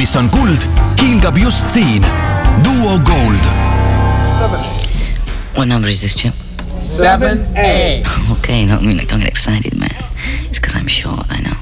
mis on kuld, hiilgab just siin. Duo Gold. What number is this, Chip? 7A. Okay, no, I mean, like, don't get excited, man. It's because I'm short, I know.